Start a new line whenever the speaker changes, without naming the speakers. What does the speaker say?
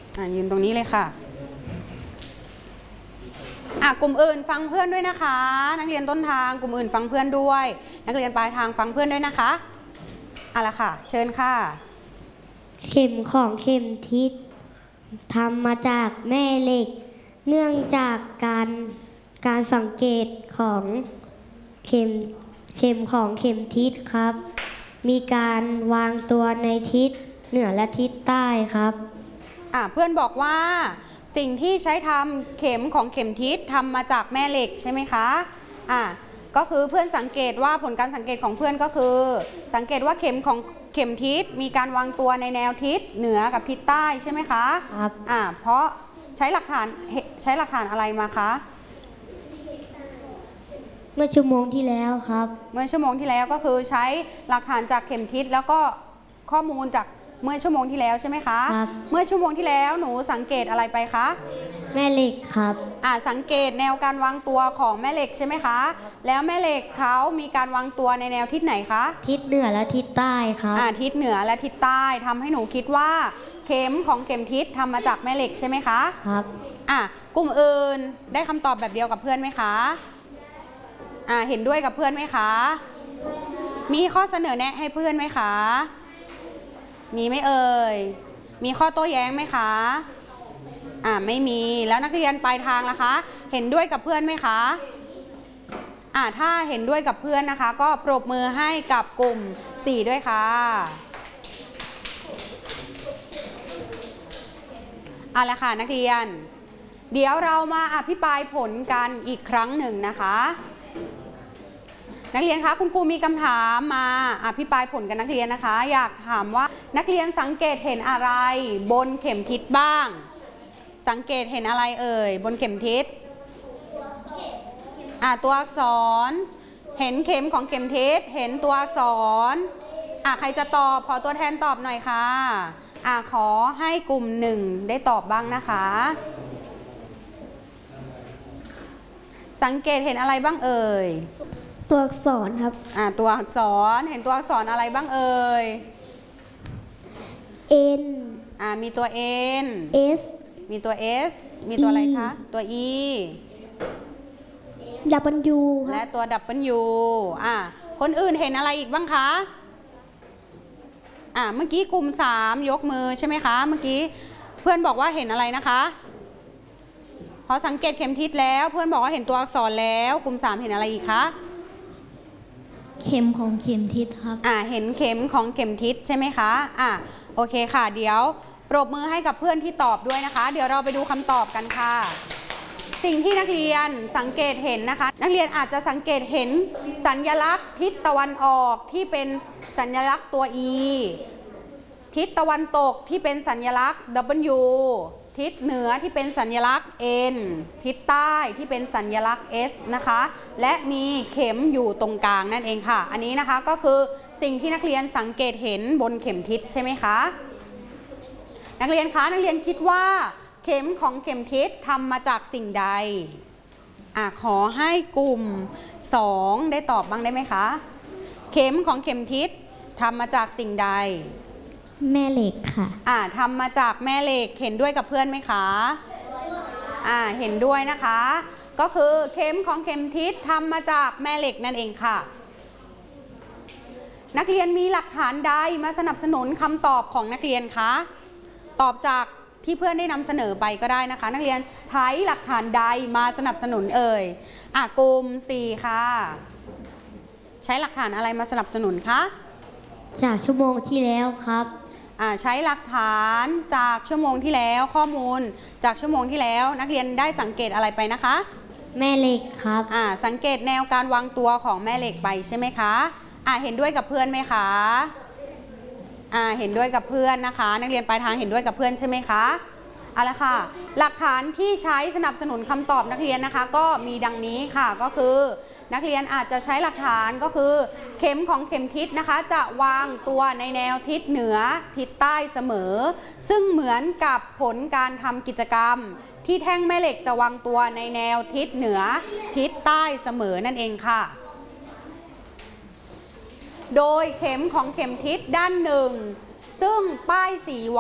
ยืนตรงนี้เลยค่ะกลุ่มอื่นฟังเพื่อนด้วยนะคะนักเรียนต้นทางกลุ่มอื่นฟังเพื่อนด้วยนักเรียนปลายทางฟังเพื่อนด้วยนะคะละค่ะเชิญค่ะ
เข็มของเข็มทิศทำมาจากแม่เหล็กเนื่องจากการสังเกตของเข็มของเข็มทิศครับมีการวางตัวในทิศเหนือและทิศใต้ครับ
เพื่อนบอกว่าสิ่งที่ใช้ทำเข็มของเข็มทิศทำมาจากแม่เหล็กใช่ไหมคะก็คือเพื่อนสังเกตว่าผลการสังเกตของเพื่อนก็คือสังเกตว่าเข็มของเข็มทิศมีการวางตัวในแนวทิศเหนือกับทิศใต้ใช่ไหมคะ
ครับ
เพราะใช้หลักฐานอะไรมาคะ
เมื่อชั่วโมงที่แล้วครับ
เมื่อชั่วโมงที่แล้วก็คือใช้หลักฐานจากเข็มทิศแล้วก็ข้อมูลจากเมื่อชั่วโมงที่แล้วใช่ไหมคะ
ครับ
เมื่อชั่วโมงที่แล้วหนูสังเกตอะไรไปคะ
แม่เหล็กครับ
สังเกตแนวการวางตัวของแม่เหล็กใช่ไหมคะแล้วแม่เหล็กเขามีการวางตัวในแนวทิศไหนคะ
ทิศเหนือและทิศใต้ครับ
ทิศเหนือและทิศใต้ทำให้หนูคิดว่าเข็มของเข็มทิศทำมาจากแม่เหล็กใช่ไหมคะ
ครับ
กลุ่มอื่นได้คำตอบแบบเดียวกับเพื่อนไหมคะเห็นด้วยกับเพื่อนไหมคะมีข้อเสนอแนะให้เพื่อนไหมคะมีไหมเอ่ยมีข้อโต้แย้งไหมคะไม่มีแล้วนักเรียนปลายทางล่ะคะเห็นด้วยกับเพื่อนไหมคะถ้าเห็นด้วยกับเพื่อนนะคะก็ปรบมือให้กับกลุ่ม4ด้วยค่ะละค่ะนักเรียนเดี๋ยวเรามาอภิปรายผลกันอีกครั้งหนึ่งนะคะนักเรียนคะคุณครูมีคำถามมาอภิปรายผลกันนักเรียนนะคะอยากถามว่านักเรียนสังเกตเห็นอะไรบนเข็มทิศบ้างสังเกตเห็นอะไรเอ่ยบนเข็มทิศตัวอักษรเห็นเข็มของเข็มทิศเห็นตัวอักษรใครจะตอบขอตัวแทนตอบหน่อยค่ะขอให้กลุ่ม1ได้ตอบบ้างนะคะสังเกตเห็นอะไรบ้างเอ่ย
ตัวอักษรครับ
ตัวอักษรเห็นตัวอักษรอะไรบ้างเอ่ย
N
มีตัว N
S
มีตัว S มีตัวอะไรคะตัว E
W
และตัว W คนอื่นเห็นอะไรอีกบ้างคะเมื่อกี้กลุ่ม3ยกมือใช่ไหมคะเมื่อกี้เพื่อนบอกว่าเห็นอะไรนะคะพอสังเกตเข็มทิศแล้วเพื่อนบอกว่าเห็นตัวอักษรแล้วกลุ่ม3เห็นอะไรอีกคะ
เข็มของเข็มทิศครับ
เห็นเข็มของเข็มทิศใช่ไหมคะโอเคค่ะเดี๋ยวปรบมือให้กับเพื่อนที่ตอบด้วยนะคะเดี๋ยวเราไปดูคำตอบกันค่ะสิ่งที่นักเรียนสังเกตเห็นนะคะนักเรียนอาจจะสังเกตเห็นสัญลักษณ์ทิศตะวันออกที่เป็นสัญลักษณ์ตัว E ทิศตะวันตกที่เป็นสัญลักษณ์ W ทิศเหนือที่เป็นสัญลักษณ์ N ทิศใต้ที่เป็นสัญลักษณ์ S นะคะและมีเข็มอยู่ตรงกลางนั่นเองค่ะอันนี้นะคะก็คือสิ่งที่นักเรียนสังเกตเห็นบนเข็มทิศใช่ไหมคะนักเรียนคะนักเรียนคิดว่าเข็มของเข็มทิศทำมาจากสิ่งใดขอให้กลุ่ม2ได้ตอบบ้างได้ไหมคะเข็มของเข็มทิศทำมาจากสิ่งใด
แม่เหล็กค่ะ
ทำมาจากแม่เหล็กเห็นด้วยกับเพื่อนไหมคะเห็นด้วยนะคะก็คือเข็มของเข็มทิศทำมาจากแม่เหล็กนั่นเองค่ะนักเรียนมีหลักฐานใดมาสนับสนุนคำตอบของนักเรียนคะตอบจากที่เพื่อนได้นำเสนอไปก็ได้นะคะนักเรียนใช้หลักฐานใดมาสนับสนุนเอ่ยกลุ่ม4ค่ะใช้หลักฐานอะไรมาสนับสนุนคะ
จากชั่วโมงที่แล้วครับ
ใช้หลักฐานจากชั่วโมงที่แล้วข้อมูลจากชั่วโมงที่แล้วนักเรียนได้สังเกตอะไรไปนะคะ
แม่เหล็กครับ
สังเกตแนวการวางตัวของแม่เหล็กไปใช่ไหมคะเห็นด้วยกับเพื่อนไหมคะเห็นด้วยกับเพื่อนนะคะนักเรียนปลายทางเห็นด้วยกับเพื่อนใช่ไหมคะละค่ะหลักฐานที่ใช้สนับสนุนคำตอบนักเรียนนะคะก็มีดังนี้ค่ะก็คือนักเรียนอาจจะใช้หลักฐานก็คือเข็มของเข็มทิศนะคะจะวางตัวในแนวทิศเหนือทิศใต้เสมอซึ่งเหมือนกับผลการทำกิจกรรมที่แท่งแม่เหล็กจะวางตัวในแนวทิศเหนือทิศใต้เสมอนั่นเองค่ะโดยเข็มของเข็มทิศด้านหนึ่งซึ่งป้ายสี